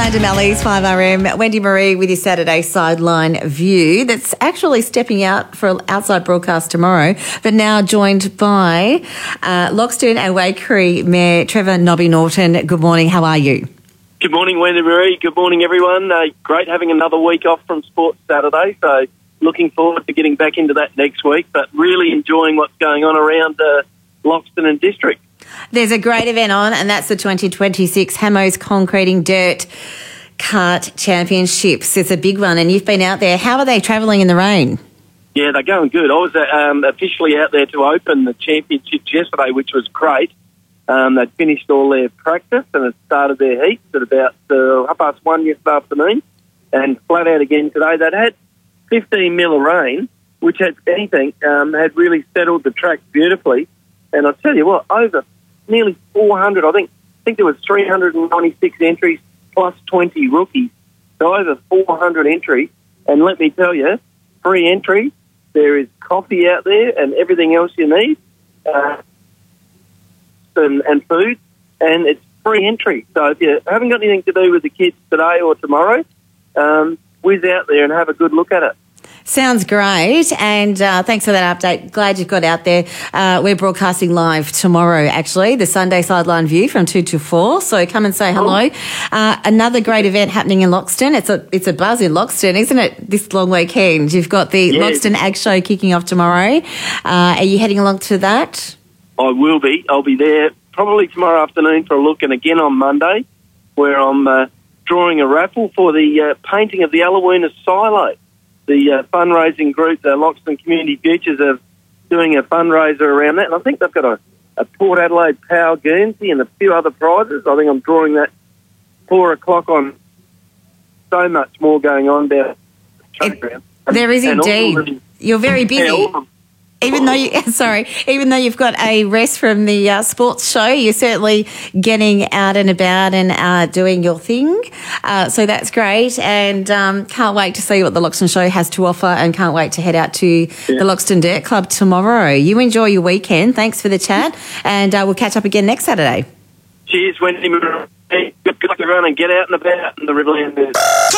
Amanda Mally's 5RM. Wendy Marie with your Saturday sideline view that's actually stepping out for outside broadcast tomorrow, but now joined by Loxton and Waikerie Mayor Trevor Nobby Norton. Good morning. How are you? Good morning, Wendy Marie. Good morning, everyone. Great having another week off from Sports Saturday, so looking forward to getting back into that next week, but really enjoying what's going on around Loxton and District. There's a great event on, and that's the 2026 Hamos Concreting Dirt Kart Championships. It's a big one, and you've been out there. How are they travelling in the rain? Yeah, they're going good. I was officially out there to open the championships yesterday, which was great. They'd finished all their practice and had started their heats at about 1:30 yesterday afternoon, and flat out again today. They'd had 15 mil of rain, which had had really settled the track beautifully. And I'll tell you what, over nearly 400, I think there was 396 entries plus 20 rookies. So over 400 entries. And let me tell you, free entry, there is coffee out there and everything else you need, and food, and it's free entry. So if you haven't got anything to do with the kids today or tomorrow, whiz out there and have a good look at it. Sounds great, and thanks for that update. Glad you've got out there. We're broadcasting live tomorrow, actually, the Sunday Sideline View from 2 to 4, so come and say hello. Another great event happening in Loxton. It's a buzz in Loxton, isn't it, this long weekend? You've got the Loxton Ag Show kicking off tomorrow. Are you heading along to that? I will be. I'll be there probably tomorrow afternoon for a look, and again on Monday, where I'm drawing a raffle for the painting of the Alawoona silo. The fundraising group, the Loxton Community Futures, are doing a fundraiser around that. And I think they've got a Port Adelaide Power Guernsey and a few other prizes. I think I'm drawing that 4 o'clock on. So much more going on down the showground. There is indeed. You're very busy. Even though you've got a rest from the sports show, you're certainly getting out and about and doing your thing. So that's great, and can't wait to see what the Loxton Show has to offer, and can't wait to head out to the Loxton Dirt Club tomorrow. You enjoy your weekend. Thanks for the chat, and we'll catch up again next Saturday. Cheers, Wendy. Good luck everyone, and get out and about in the Riverland.